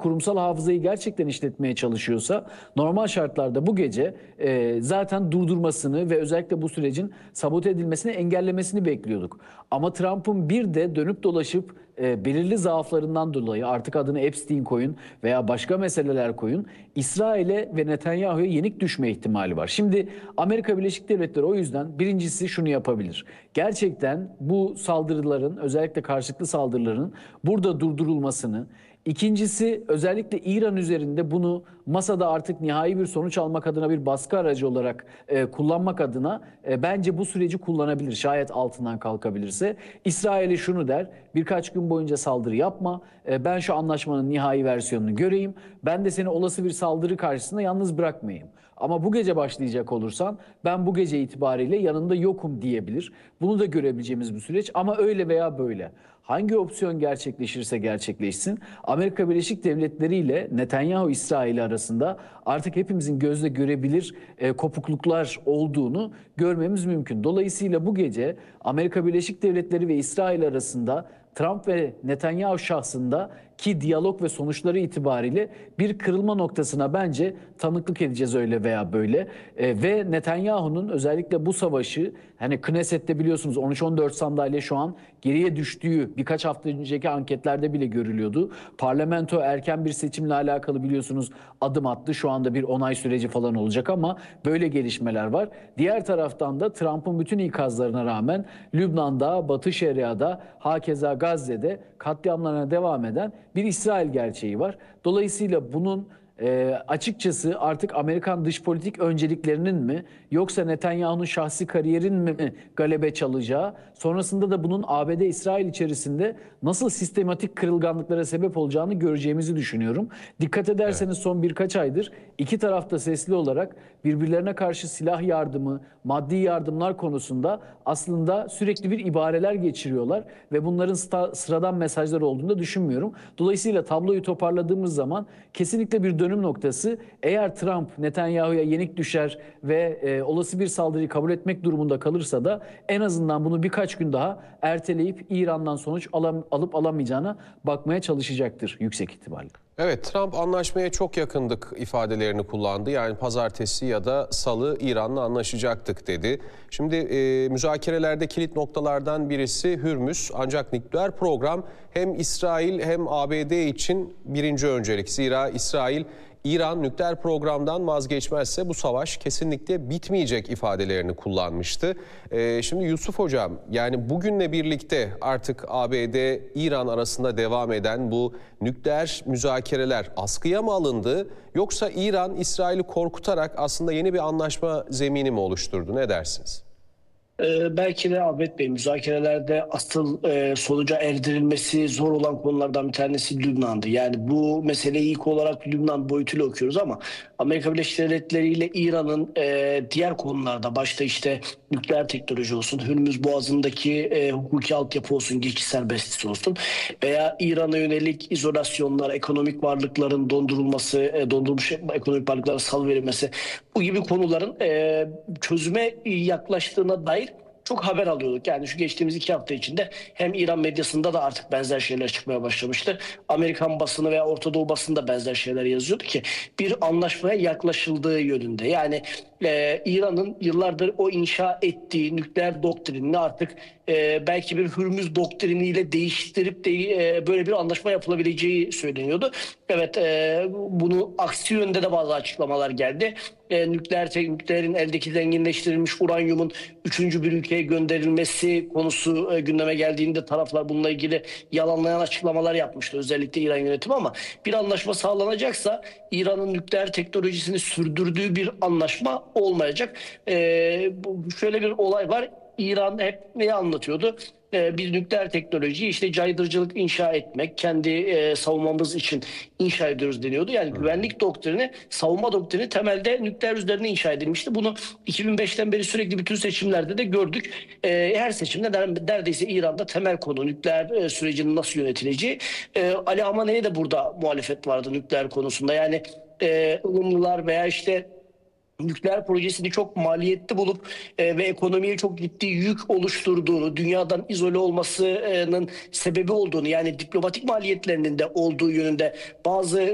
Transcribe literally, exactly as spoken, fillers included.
kurumsal hafızayı gerçekten işletmeye çalışıyorsa normal şartlarda bu gece e, zaten durdurmasını ve özellikle bu sürecin sabote edilmesini engellemesini bekliyorduk. Ama Trump'ın bir de dönüp dolaşıp e, belirli zaaflarından dolayı artık adını Epstein koyun veya başka meseleler koyun, İsrail'e ve Netanyahu'ya yenik düşme ihtimali var. Şimdi Amerika Birleşik Devletleri o yüzden birincisi şunu yapabilir. Gerçekten bu saldırıların, özellikle karşılıklı saldırıların burada durdurulmasını, İkincisi özellikle İran üzerinde bunu masada artık nihai bir sonuç almak adına bir baskı aracı olarak e, kullanmak adına e, bence bu süreci kullanabilir. Şayet altından kalkabilirse. İsrail'e şunu der: birkaç gün boyunca saldırı yapma. E, ben şu anlaşmanın nihai versiyonunu göreyim. Ben de seni olası bir saldırı karşısında yalnız bırakmayayım. Ama bu gece başlayacak olursan ben bu gece itibariyle yanında yokum diyebilir. Bunu da görebileceğimiz bir süreç ama öyle veya böyle. Hangi opsiyon gerçekleşirse gerçekleşsin, Amerika Birleşik Devletleri ile Netanyahu İsrail arasında artık hepimizin gözle görebilir e, kopukluklar olduğunu görmemiz mümkün. Dolayısıyla bu gece Amerika Birleşik Devletleri ve İsrail arasında Trump ve Netanyahu şahsında ki diyalog ve sonuçları itibariyle bir kırılma noktasına bence tanıklık edeceğiz öyle veya böyle. E, ve Netanyahu'nun özellikle bu savaşı, hani Knesset'te biliyorsunuz on üç on dört sandalye şu an geriye düştüğü birkaç hafta önceki anketlerde bile görülüyordu. Parlamento erken bir seçimle alakalı biliyorsunuz adım attı. Şu anda bir onay süreci falan olacak ama böyle gelişmeler var. Diğer taraftan da Trump'ın bütün ikazlarına rağmen Lübnan'da, Batı Şeria'da, hakeza Gazze'de katliamlarına devam eden bir İsrail gerçeği var. Dolayısıyla bunun e, açıkçası artık Amerikan dış politik önceliklerinin mi yoksa Netanyahu'nun şahsi kariyerin mi galebe çalacağı, sonrasında da bunun A B D-İsrail içerisinde nasıl sistematik kırılganlıklara sebep olacağını göreceğimizi düşünüyorum. Dikkat ederseniz evet, son birkaç aydır iki tarafta sesli olarak birbirlerine karşı silah yardımı, maddi yardımlar konusunda aslında sürekli bir ibareler geçiriyorlar ve bunların sıradan mesajlar olduğunu da düşünmüyorum. Dolayısıyla tabloyu toparladığımız zaman kesinlikle bir dönüm noktası. Eğer Trump Netanyahu'ya yenik düşer ve e, olası bir saldırıyı kabul etmek durumunda kalırsa da en azından bunu birkaç gün daha erteleyip İran'dan sonuç alam, alıp alamayacağına bakmaya çalışacaktır yüksek ihtimalle. Evet, Trump anlaşmaya çok yakındık ifadelerini kullandı. Yani pazartesi ya da salı İran'la anlaşacaktık dedi. Şimdi e, müzakerelerde kilit noktalardan birisi Hürmüz. Ancak nükleer program hem İsrail hem A B D için birinci öncelik. Zira İsrail İran nükleer programdan vazgeçmezse bu savaş kesinlikle bitmeyecek ifadelerini kullanmıştı. Ee, şimdi Yusuf Hocam, yani bugünle birlikte artık A B D-İran arasında devam eden bu nükleer müzakereler askıya mı alındı? Yoksa İran İsrail'i korkutarak aslında yeni bir anlaşma zemini mi oluşturdu? Ne dersiniz? Ee, belki de Ahmet Bey, müzakerelerde asıl e, sonuca erdirilmesi zor olan konulardan bir tanesi Lübnan'dı. Yani bu meseleyi ilk olarak Lübnan boyutuyla okuyoruz ama Amerika Birleşik Devletleri ile İran'ın e, diğer konularda, başta işte nükleer teknoloji olsun, Hürmüz Boğazı'ndaki e, hukuki altyapı olsun, geçiş serbestisi olsun veya İran'a yönelik izolasyonlar, ekonomik varlıkların dondurulması, e, dondurulmuş ekonomik varlıklara salıverilmesi, bu gibi konuların e, çözüme yaklaştığına dair çok haber alıyorduk. Yani şu geçtiğimiz iki hafta içinde hem İran medyasında da artık benzer şeyler çıkmaya başlamıştı. Amerikan basını veya Orta Doğu basında benzer şeyler yazıyordu ki bir anlaşmaya yaklaşıldığı yönünde. Yani e, İran'ın yıllardır o inşa ettiği nükleer doktrinini artık e, belki bir Hürmüz doktriniyle değiştirip de e, böyle bir anlaşma yapılabileceği söyleniyordu. Evet, e, bunu aksi yönde de bazı açıklamalar geldi. E, nükleer nükleerin eldeki zenginleştirilmiş uranyumun üçüncü bir ülkeye gönderilmesi konusu e, gündeme geldiğinde taraflar bununla ilgili yalanlayan açıklamalar yapmıştı. Özellikle İran yönetimi, ama bir anlaşma sağlanacaksa İran'ın nükleer teknolojisini sürdürdüğü bir anlaşma olmayacak. E, bu, şöyle bir olay var. İran hep neyi anlatıyordu? Ee, bir nükleer teknolojiyi işte caydırıcılık inşa etmek, kendi e, savunmamız için inşa ediyoruz deniyordu. Yani hmm. güvenlik doktrini, savunma doktrini temelde nükleer üzerine inşa edilmişti. Bunu iki bin beşten beri sürekli bütün seçimlerde de gördük. E, her seçimde neredeyse İran'da temel konu nükleer e, sürecinin nasıl yönetileceği. E, Ali Hamane'ye de burada muhalefet vardı nükleer konusunda. Yani e, ılımlılar veya işte nükleer projesini çok maliyetli bulup e, ve ekonomiye çok ciddi yük oluşturduğunu, dünyadan izole olmasının sebebi olduğunu, yani diplomatik maliyetlerinin de olduğu yönünde bazı